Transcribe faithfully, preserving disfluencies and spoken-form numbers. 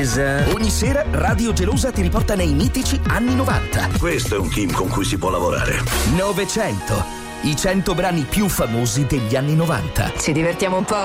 Gelosa. Ogni sera Radio Gelosa ti riporta nei mitici anni novanta. Questo è un team con cui si può lavorare. novecento. I cento brani più famosi degli anni novanta. Ci divertiamo un po'?